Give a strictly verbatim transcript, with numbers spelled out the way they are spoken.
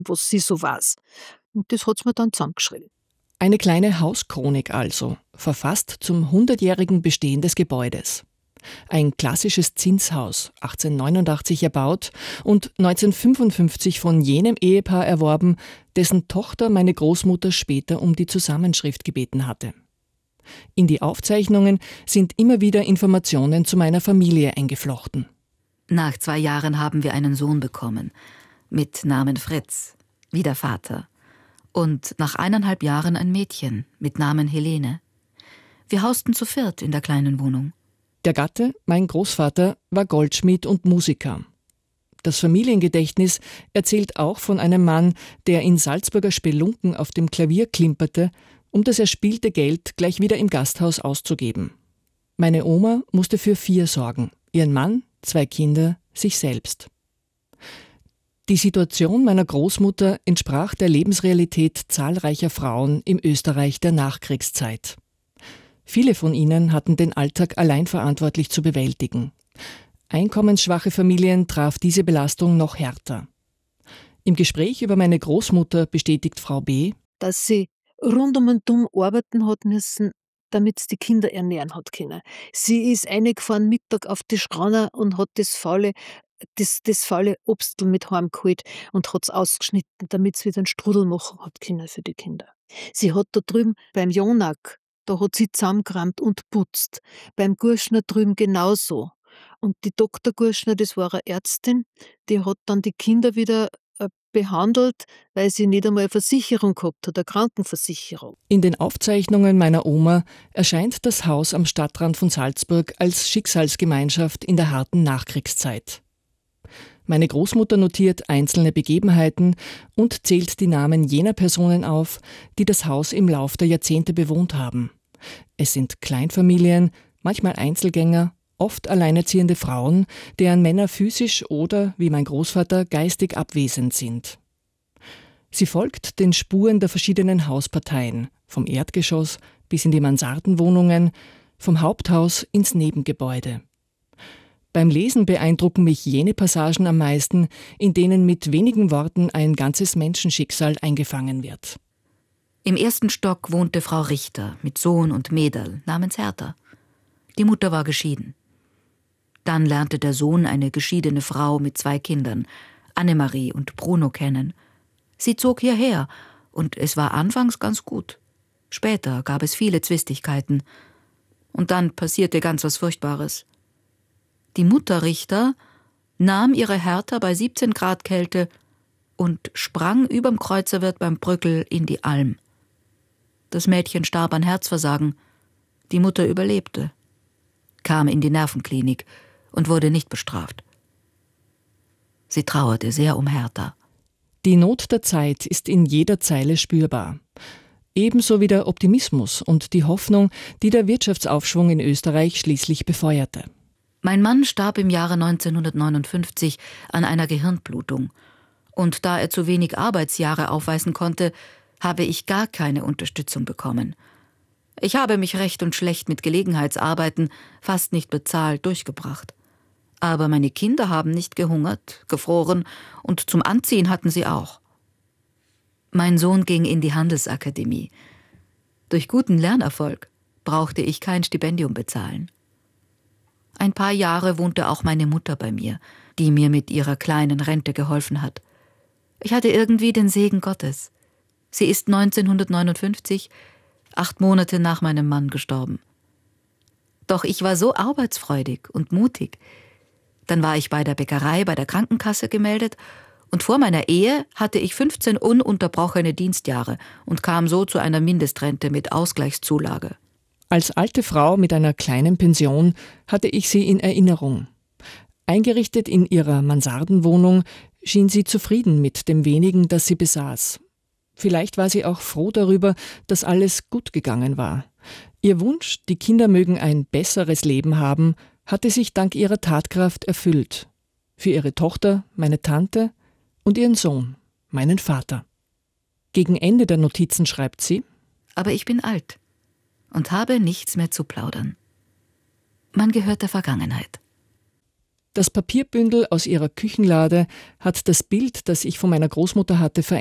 was sie so weiß. Und das hat sie mir dann zusammengeschrieben. Eine kleine Hauschronik also, verfasst zum hundertjährigen Bestehen des Gebäudes. Ein klassisches Zinshaus, achtzehnhundertneunundachtzig erbaut und neunzehnhundertfünfundfünfzig von jenem Ehepaar erworben, dessen Tochter meine Großmutter später um die Zusammenschrift gebeten hatte. In die Aufzeichnungen sind immer wieder Informationen zu meiner Familie eingeflochten. Nach zwei Jahren haben wir einen Sohn bekommen, mit Namen Fritz, wie der Vater. Und nach eineinhalb Jahren ein Mädchen mit Namen Helene. Wir hausten zu viert in der kleinen Wohnung. Der Gatte, mein Großvater, war Goldschmied und Musiker. Das Familiengedächtnis erzählt auch von einem Mann, der in Salzburger Spelunken auf dem Klavier klimperte, um das erspielte Geld gleich wieder im Gasthaus auszugeben. Meine Oma musste für vier sorgen, ihren Mann, zwei Kinder, sich selbst. Die Situation meiner Großmutter entsprach der Lebensrealität zahlreicher Frauen im Österreich der Nachkriegszeit. Viele von ihnen hatten den Alltag allein verantwortlich zu bewältigen. Einkommensschwache Familien traf diese Belastung noch härter. Im Gespräch über meine Großmutter bestätigt Frau B., dass sie rund um und um arbeiten hat müssen, damit sie die Kinder ernähren hat können. Sie ist eingefahren Mittag auf die Schreiner und hat das faule, das, das faule Obstl mit heimgeholt und hat es ausgeschnitten, damit sie wieder einen Strudel machen hat können für die Kinder. Sie hat da drüben beim Jonak, da hat sie zusammengeräumt und putzt. Beim Gurschner drüben genauso. Und die Doktor Gurschner, das war eine Ärztin, die hat dann die Kinder wieder äh, behandelt, weil sie nicht einmal eine Versicherung gehabt hat, eine Krankenversicherung. In den Aufzeichnungen meiner Oma erscheint das Haus am Stadtrand von Salzburg als Schicksalsgemeinschaft in der harten Nachkriegszeit. Meine Großmutter notiert einzelne Begebenheiten und zählt die Namen jener Personen auf, die das Haus im Lauf der Jahrzehnte bewohnt haben. Es sind Kleinfamilien, manchmal Einzelgänger, oft alleinerziehende Frauen, deren Männer physisch oder, wie mein Großvater, geistig abwesend sind. Sie folgt den Spuren der verschiedenen Hausparteien, vom Erdgeschoss bis in die Mansardenwohnungen, vom Haupthaus ins Nebengebäude. Beim Lesen beeindrucken mich jene Passagen am meisten, in denen mit wenigen Worten ein ganzes Menschenschicksal eingefangen wird. Im ersten Stock wohnte Frau Richter mit Sohn und Mäderl namens Hertha. Die Mutter war geschieden. Dann lernte der Sohn eine geschiedene Frau mit zwei Kindern, Annemarie und Bruno, kennen. Sie zog hierher und es war anfangs ganz gut. Später gab es viele Zwistigkeiten. Und dann passierte ganz was Furchtbares. Die Mutter Richter nahm ihre Hertha bei siebzehn Grad Kälte und sprang überm Kreuzerwirt beim Brückel in die Alm. Das Mädchen starb an Herzversagen. Die Mutter überlebte, kam in die Nervenklinik und wurde nicht bestraft. Sie trauerte sehr um Hertha. Die Not der Zeit ist in jeder Zeile spürbar. Ebenso wie der Optimismus und die Hoffnung, die der Wirtschaftsaufschwung in Österreich schließlich befeuerte. Mein Mann starb im Jahre neunzehnhundertneunundfünfzig an einer Gehirnblutung. Und da er zu wenig Arbeitsjahre aufweisen konnte, habe ich gar keine Unterstützung bekommen. Ich habe mich recht und schlecht mit Gelegenheitsarbeiten, fast nicht bezahlt, durchgebracht. Aber meine Kinder haben nicht gehungert, gefroren und zum Anziehen hatten sie auch. Mein Sohn ging in die Handelsakademie. Durch guten Lernerfolg brauchte ich kein Stipendium bezahlen. Ein paar Jahre wohnte auch meine Mutter bei mir, die mir mit ihrer kleinen Rente geholfen hat. Ich hatte irgendwie den Segen Gottes. Sie ist neunzehnhundertneunundfünfzig, acht Monate nach meinem Mann, gestorben. Doch ich war so arbeitsfreudig und mutig. Dann war ich bei der Bäckerei, bei der Krankenkasse gemeldet und vor meiner Ehe hatte ich fünfzehn ununterbrochene Dienstjahre und kam so zu einer Mindestrente mit Ausgleichszulage. Als alte Frau mit einer kleinen Pension hatte ich sie in Erinnerung. Eingerichtet in ihrer Mansardenwohnung schien sie zufrieden mit dem wenigen, das sie besaß. Vielleicht war sie auch froh darüber, dass alles gut gegangen war. Ihr Wunsch, die Kinder mögen ein besseres Leben haben, hatte sich dank ihrer Tatkraft erfüllt. Für ihre Tochter, meine Tante, und ihren Sohn, meinen Vater. Gegen Ende der Notizen schreibt sie: Aber ich bin alt und habe nichts mehr zu plaudern. Man gehört der Vergangenheit. Das Papierbündel aus ihrer Küchenlade hat das Bild, das ich von meiner Großmutter hatte, verändert.